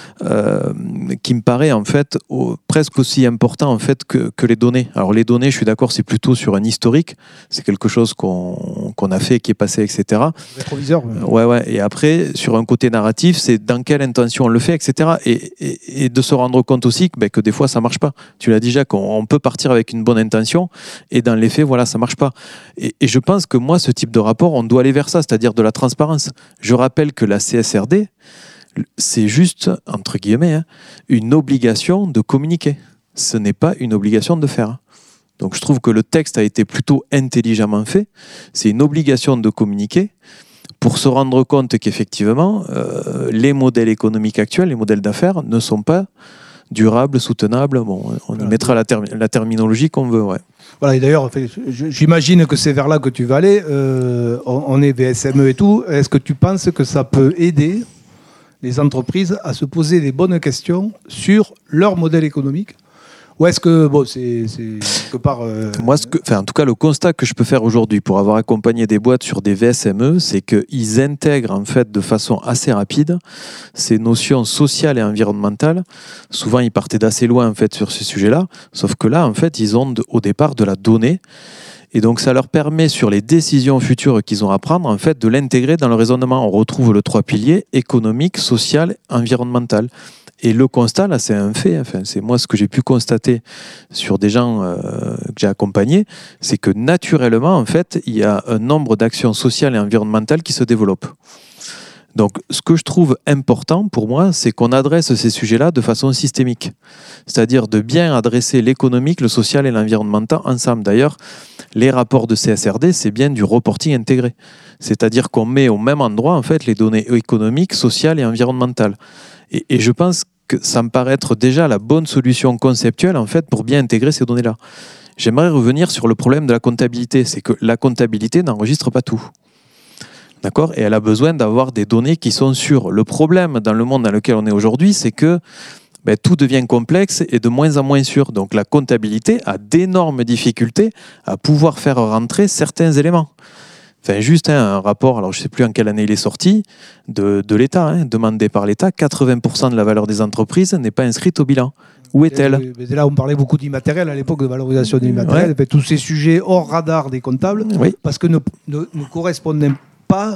qui me paraît en fait presque aussi important en fait que les données. Alors les données, je suis d'accord, c'est plutôt sur un historique, c'est quelque chose qu'on a fait, qui est passé, etc. Rétroviseur. Ouais. Et après, sur un côté narratif, c'est dans quelle intention on le fait, etc. Et de se rendre compte aussi que des fois ça marche pas. Tu l'as dit, Jacques, on peut partir avec une bonne intention et dans les faits, voilà, ça marche pas. Et je pense que moi, ce type de rapport, on doit aller vers ça, c'est-à-dire de la transparence. Je rappelle que la CSRD, c'est juste, entre guillemets, une obligation de communiquer. Ce n'est pas une obligation de faire. Donc je trouve que le texte a été plutôt intelligemment fait. C'est une obligation de communiquer pour se rendre compte qu'effectivement, les modèles économiques actuels, les modèles d'affaires, ne sont pas durables, soutenables. Bon, on y mettra la terminologie qu'on veut. Ouais. Voilà, et d'ailleurs, j'imagine que c'est vers là que tu vas aller. On est VSME et tout. Est-ce que tu penses que ça peut aider les entreprises à se poser les bonnes questions sur leur modèle économique? Ou est-ce que, c'est quelque part... Moi, en tout cas, le constat que je peux faire aujourd'hui pour avoir accompagné des boîtes sur des VSME, c'est qu'ils intègrent en fait de façon assez rapide ces notions sociales et environnementales. Souvent, ils partaient d'assez loin en fait sur ce sujet-là, sauf que là, en fait, ils ont au départ de la donnée. Et donc, ça leur permet, sur les décisions futures qu'ils ont à prendre, en fait, de l'intégrer dans le raisonnement. On retrouve le 3 piliers, économique, social, environnemental. Et le constat, là, c'est un fait. Enfin, c'est moi ce que j'ai pu constater sur des gens que j'ai accompagnés, c'est que naturellement, en fait, il y a un nombre d'actions sociales et environnementales qui se développent. Donc, ce que je trouve important pour moi, c'est qu'on adresse ces sujets-là de façon systémique. C'est-à-dire de bien adresser l'économique, le social et l'environnemental ensemble. D'ailleurs, les rapports de CSRD, c'est bien du reporting intégré. C'est-à-dire qu'on met au même endroit, en fait, les données économiques, sociales et environnementales. Et je pense que ça me paraît être déjà la bonne solution conceptuelle, en fait, pour bien intégrer ces données-là. J'aimerais revenir sur le problème de la comptabilité. C'est que la comptabilité n'enregistre pas tout. D'accord ? Et elle a besoin d'avoir des données qui sont sûres. Le problème dans le monde dans lequel on est aujourd'hui, c'est que tout devient complexe et de moins en moins sûr. Donc la comptabilité a d'énormes difficultés à pouvoir faire rentrer certains éléments. Enfin, juste un rapport, alors je ne sais plus en quelle année il est sorti, de l'État, demandé par l'État, 80% de la valeur des entreprises n'est pas inscrite au bilan. Où est-elle ? Là, on parlait beaucoup d'immatériel à l'époque, de valorisation de l'immatériel. Ouais. Tous ces sujets hors radar des comptables, oui. Parce que ne correspondaient pas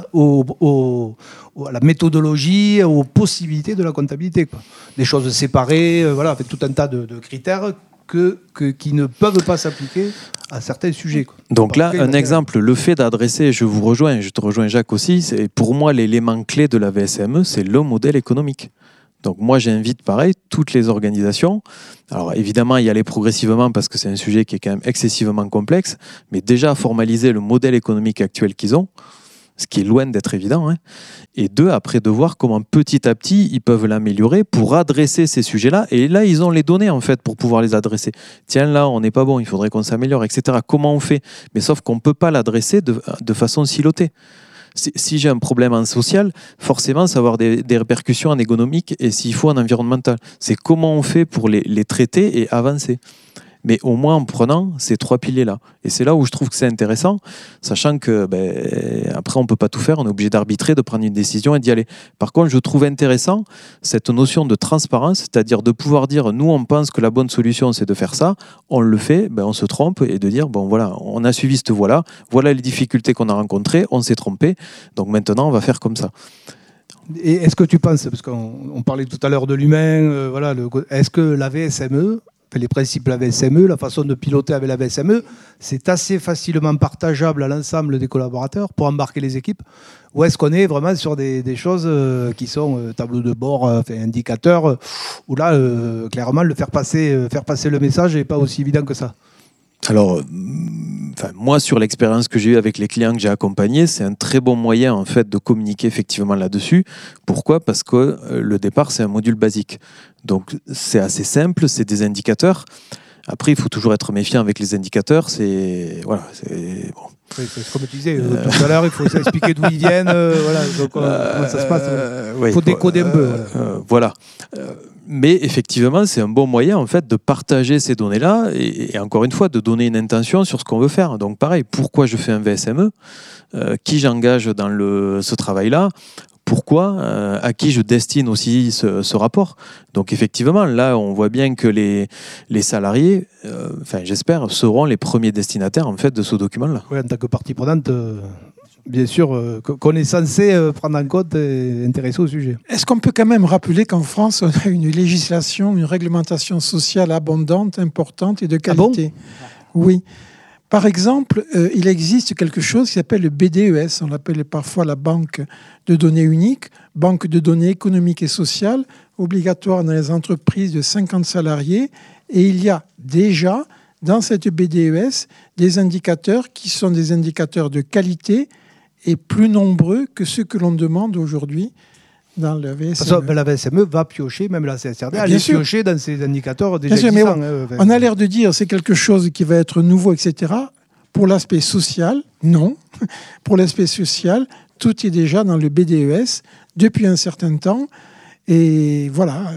à la méthodologie, aux possibilités de la comptabilité. Quoi. Des choses séparées, tout un tas de critères qui ne peuvent pas s'appliquer à certains sujets. Quoi. Donc là, un exemple, le fait d'adresser, je te rejoins Jacques aussi, c'est pour moi l'élément clé de la VSME, c'est le modèle économique. Donc moi j'invite pareil toutes les organisations, alors évidemment y aller progressivement parce que c'est un sujet qui est quand même excessivement complexe, mais déjà formaliser le modèle économique actuel qu'ils ont, ce qui est loin d'être évident, et deux, après de voir comment petit à petit ils peuvent l'améliorer pour adresser ces sujets-là, et là ils ont les données en fait pour pouvoir les adresser. Tiens là on n'est pas bon, il faudrait qu'on s'améliore, etc. Comment on fait ? Mais sauf qu'on ne peut pas l'adresser de façon silotée. Si j'ai un problème en social, forcément ça va avoir des répercussions en économique et s'il faut en environnemental. C'est comment on fait pour les traiter et avancer. mais au moins en prenant ces 3 piliers-là. Et c'est là où je trouve que c'est intéressant, sachant que après on ne peut pas tout faire, on est obligé d'arbitrer, de prendre une décision et d'y aller. Par contre, je trouve intéressant cette notion de transparence, c'est-à-dire de pouvoir dire, nous on pense que la bonne solution c'est de faire ça, on le fait, on se trompe, et de dire, bon voilà, on a suivi cette voie-là, voilà les difficultés qu'on a rencontrées, on s'est trompé, donc maintenant on va faire comme ça. Et est-ce que tu penses, parce qu'on parlait tout à l'heure de l'humain, est-ce que la VSME, les principes de la VSME, la façon de piloter avec la VSME, c'est assez facilement partageable à l'ensemble des collaborateurs pour embarquer les équipes? Ou est-ce qu'on est vraiment sur des choses qui sont tableau de bord, indicateurs, où là, clairement, faire passer le message n'est pas aussi évident que ça? Alors, moi, sur l'expérience que j'ai eue avec les clients que j'ai accompagnés, c'est un très bon moyen en fait de communiquer effectivement là-dessus. Pourquoi ? Parce que le départ, c'est un module basique. Donc, c'est assez simple, c'est des indicateurs. Après, il faut toujours être méfiant avec les indicateurs. C'est bon. Oui, c'est comme tu disais tout à l'heure, il faut expliquer d'où ils viennent. Donc, comment ça se passe. Il faut décoder un peu. Voilà. Mais effectivement, c'est un bon moyen en fait de partager ces données-là et encore une fois de donner une intention sur ce qu'on veut faire. Donc pareil, pourquoi je fais un VSME, qui j'engage dans ce travail-là, pourquoi, à qui je destine aussi ce rapport. Donc effectivement, là, on voit bien que les salariés, j'espère, seront les premiers destinataires en fait de ce document-là. Oui, en tant que partie prenante. Bien sûr, qu'on est censé prendre en compte et intéresser au sujet. Est-ce qu'on peut quand même rappeler qu'en France, on a une législation, une réglementation sociale abondante, importante et de qualité? Ah bon ? Oui. Par exemple, il existe quelque chose qui s'appelle le BDES. On l'appelle parfois la banque de données unique, banque de données économiques et sociales, obligatoire dans les entreprises de 50 salariés. Et il y a déjà, dans cette BDES, des indicateurs qui sont des indicateurs de qualité et plus nombreux que ceux que l'on demande aujourd'hui dans la VSME. La VSME va piocher, même la CSRD, aller piocher dans ces indicateurs déjà existants. On a l'air de dire c'est quelque chose qui va être nouveau, etc. Pour l'aspect social, non. Pour l'aspect social, tout est déjà dans le BDES depuis un certain temps. Et voilà,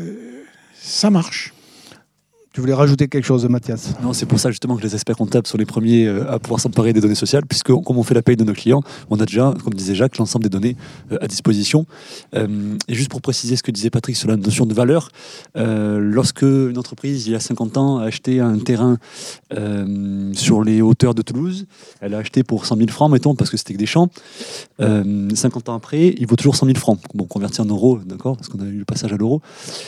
ça marche. Tu voulais rajouter quelque chose, Mathias? Non, c'est pour ça justement que les experts comptables sont les premiers à pouvoir s'emparer des données sociales, puisque comme on fait la paye de nos clients, on a déjà, comme disait Jacques, l'ensemble des données à disposition. Et juste pour préciser ce que disait Patrick sur la notion de valeur, lorsque une entreprise, il y a 50 ans, a acheté un terrain sur les hauteurs de Toulouse, elle a acheté pour 100 000 francs, mettons, parce que c'était que des champs. 50 ans après, il vaut toujours 100 000 francs. Bon, converti en euros, d'accord, parce qu'on a eu le passage à l'euro.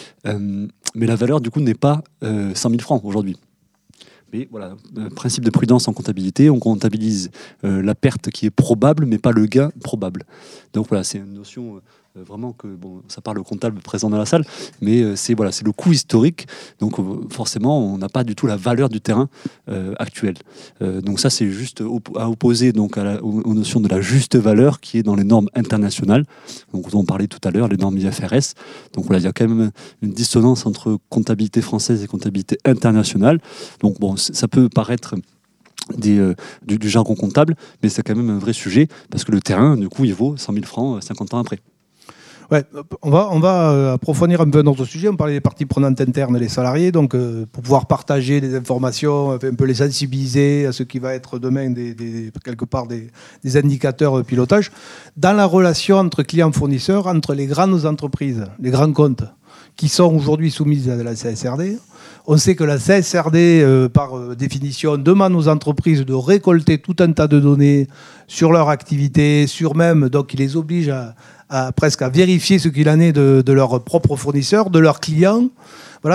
Mais la valeur, du coup, n'est pas 100 000 francs aujourd'hui. Mais voilà, principe de prudence en comptabilité, on comptabilise la perte qui est probable, mais pas le gain probable. Donc voilà, c'est une notion vraiment que, bon, ça parle au comptable présent dans la salle, mais c'est le coût historique. Donc forcément, on n'a pas du tout la valeur du terrain actuel. Donc ça, c'est juste à opposer donc aux notions de la juste valeur qui est dans les normes internationales. Donc on parlait tout à l'heure, les normes IFRS. Donc voilà, il y a quand même une dissonance entre comptabilité française et comptabilité internationale. Donc bon, ça peut paraître du jargon comptable, mais c'est quand même un vrai sujet parce que le terrain, du coup, il vaut 100 000 francs 50 ans après. Ouais, on va approfondir un peu notre sujet. On parlait des parties prenantes internes et les salariés, donc pour pouvoir partager des informations, un peu les sensibiliser à ce qui va être demain quelque part des indicateurs de pilotage. Dans la relation entre clients-fournisseurs, entre les grandes entreprises, les grands comptes, qui sont aujourd'hui soumises à la CSRD, on sait que la CSRD, par définition, demande aux entreprises de récolter tout un tas de données sur leur activité, donc il les oblige presque à vérifier ce qu'il en est de leurs propres fournisseurs, de leurs clients, voilà,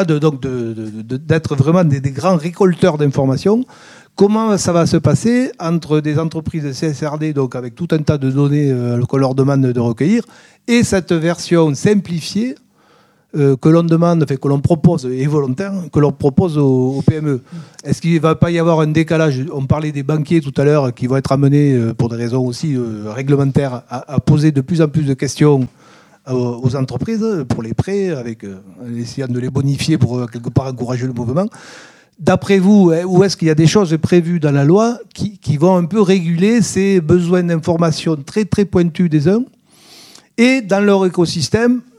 d'être vraiment des grands récolteurs d'informations. Comment ça va se passer entre des entreprises de CSRD, donc avec tout un tas de données qu'on leur demande de recueillir, et cette version simplifiée que l'on demande, que l'on propose, et volontaire, que l'on propose aux PME. Est-ce qu'il ne va pas y avoir un décalage? On parlait des banquiers tout à l'heure qui vont être amenés, pour des raisons aussi réglementaires, à poser de plus en plus de questions aux entreprises pour les prêts, en essayant de les bonifier pour quelque part encourager le mouvement. D'après vous, où est-ce qu'il y a des choses prévues dans la loi qui vont un peu réguler ces besoins d'information très très pointus des uns, et dans leur écosystème,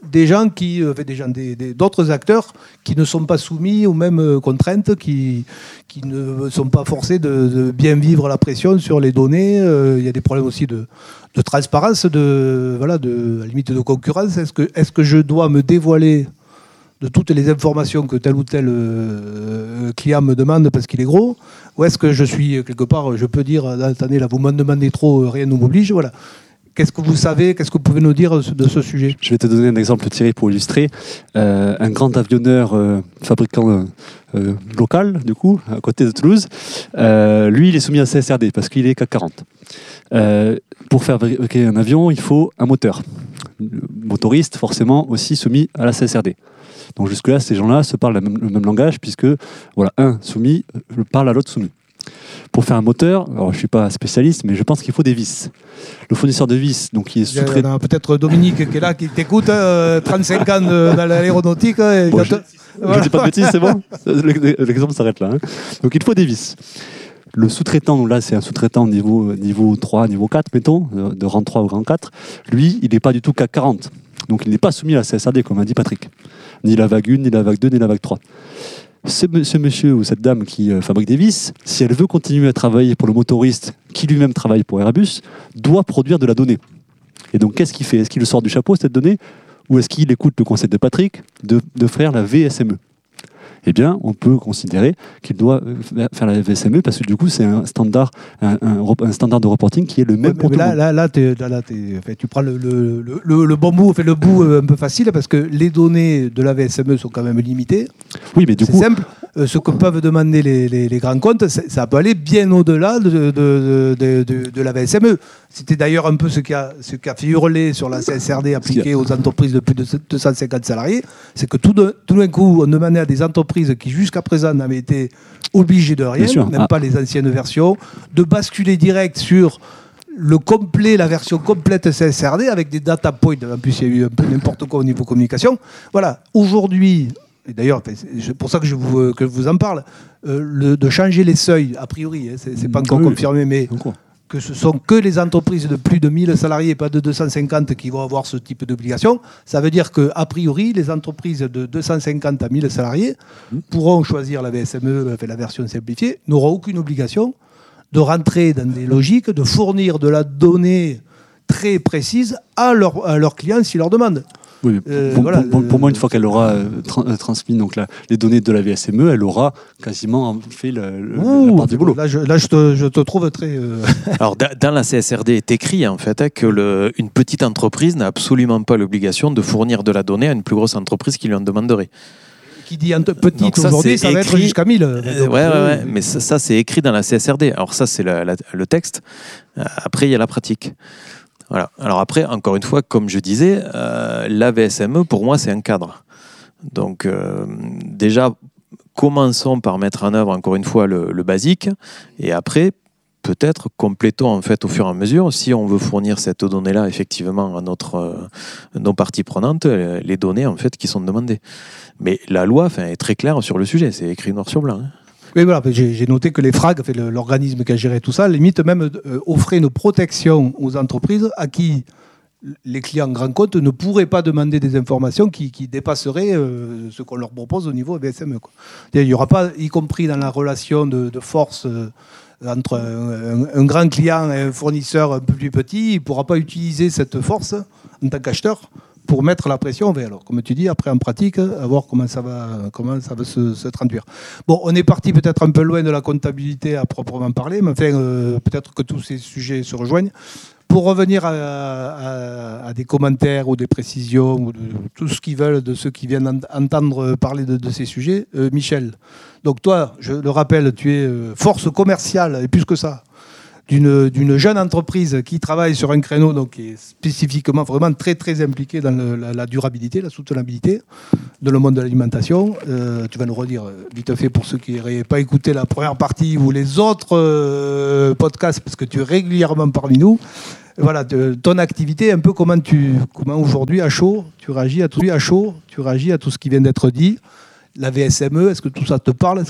des gens d'autres acteurs qui ne sont pas soumis aux mêmes contraintes, qui ne sont pas forcés de bien vivre la pression sur les données. Il y a des problèmes aussi de transparence, à la limite de concurrence. Est-ce que je dois me dévoiler de toutes les informations que tel ou tel client me demande parce qu'il est gros, ou est-ce que je suis quelque part, je peux dire, attendez, là vous m'en demandez trop, rien ne m'oblige, voilà. Qu'est-ce que vous savez, qu'est-ce que vous pouvez nous dire de ce sujet ? Je vais te donner un exemple, Thierry, pour illustrer. Un grand avionneur fabricant local, du coup, à côté de Toulouse, lui, il est soumis à CSRD parce qu'il est CAC 40. Pour faire fabriquer un avion, il faut un moteur. Le motoriste, forcément, aussi soumis à la CSRD. Donc jusque-là, ces gens-là se parlent le même langage, puisque voilà, un soumis parle à l'autre soumis. Pour faire un moteur, alors je ne suis pas spécialiste, mais je pense qu'il faut des vis. Le fournisseur de vis, donc qui est sous-traitant. Peut-être Dominique qui est là, qui t'écoute, 35 ans dans l'aéronautique. Bon, je ne dis pas de bêtises, c'est bon. L'exemple s'arrête là. Hein. Donc il faut des vis. Le sous-traitant, donc là c'est un sous-traitant niveau 3, niveau 4, mettons, de rang 3 ou rang 4, lui, il n'est pas du tout CAC 40. Donc il n'est pas soumis à la CSRD, comme a dit Patrick. Ni la vague 1, ni la vague 2, ni la vague 3. Ce monsieur ou cette dame qui fabrique des vis, si elle veut continuer à travailler pour le motoriste, qui lui-même travaille pour Airbus, doit produire de la donnée. Et donc qu'est-ce qu'il fait ? Est-ce qu'il le sort du chapeau, cette donnée ? Ou est-ce qu'il écoute le conseil de Patrick de faire la VSME ? Eh bien, on peut considérer qu'il doit faire la VSME parce que du coup, c'est un standard de reporting qui est le même pour tout le monde. Là, tu prends le bon bout, le bout un peu facile parce que les données de la VSME sont quand même limitées. Oui, mais du coup, c'est simple. Ce que peuvent demander les grands comptes, ça peut aller bien au-delà de la VSME. C'était d'ailleurs un peu ce qui a fait hurler sur la CSRD appliquée aux entreprises de plus de 250 salariés. C'est que tout d'un coup, on demandait à des entreprises qui jusqu'à présent n'avaient été obligées de rien, même pas les anciennes versions, de basculer direct sur la version complète CSRD avec des data points. En plus, il y a eu un peu n'importe quoi au niveau communication. Voilà, aujourd'hui, et d'ailleurs, c'est pour ça que je vous en parle, de changer les seuils, a priori, c'est pas encore confirmé, mais que ce sont que les entreprises de plus de 1000 salariés, pas de 250, qui vont avoir ce type d'obligation. Ça veut dire qu'a priori, les entreprises de 250 à 1000 salariés pourront choisir la VSME, la version simplifiée, n'auront aucune obligation de rentrer dans des logiques, de fournir de la donnée très précise à leurs clients s'ils leur demandent. Oui, pour moi, une fois qu'elle aura transmis donc les données de la VSME, elle aura quasiment fait la part du boulot. Là, je te trouve très... Alors, dans la CSRD est écrit en fait qu'une petite entreprise n'a absolument pas l'obligation de fournir de la donnée à une plus grosse entreprise qui lui en demanderait. Qui dit petite aujourd'hui, ça va être jusqu'à 1000. Ouais, mais ça c'est écrit dans la CSRD. Alors ça, c'est le texte. Après, il y a la pratique. Voilà. Alors après, encore une fois, comme je disais, la VSME, pour moi, c'est un cadre. Donc déjà, commençons par mettre en œuvre, encore une fois, le basique. Et après, peut-être complétons en fait au fur et à mesure, si on veut fournir cette donnée-là effectivement à nos parties prenantes, les données en fait qui sont demandées. Mais la loi est très claire sur le sujet, c'est écrit noir sur blanc. Hein. Oui, voilà, j'ai noté que les FRAG, l'organisme qui a géré tout ça, limite même offrait une protection aux entreprises à qui les clients grands comptes ne pourraient pas demander des informations qui dépasseraient ce qu'on leur propose au niveau VSME. Quoi. Il n'y aura pas, y compris dans la relation de force entre un grand client et un fournisseur un peu plus petit, il ne pourra pas utiliser cette force en tant qu'acheteur pour mettre la pression. Alors, comme tu dis, après en pratique, à voir comment ça va se traduire. Bon, on est parti peut-être un peu loin de la comptabilité à proprement parler, mais enfin, peut-être que tous ces sujets se rejoignent. Pour revenir à des commentaires ou des précisions, ou de tout ce qu'ils veulent, de ceux qui viennent entendre parler de ces sujets, Michel, donc toi, je le rappelle, tu es force commerciale, et plus que ça, d'une jeune entreprise qui travaille sur un créneau donc, qui est spécifiquement vraiment très très impliqué dans la durabilité, la soutenabilité de le monde de l'alimentation. Tu vas nous redire vite fait pour ceux qui n'auraient pas écouté la première partie ou les autres podcasts, parce que tu es régulièrement parmi nous. Voilà, ton activité, un peu comment aujourd'hui à chaud, tu réagis à tout ce qui vient d'être dit. La VSME, est-ce que tout ça te parle ? Est-ce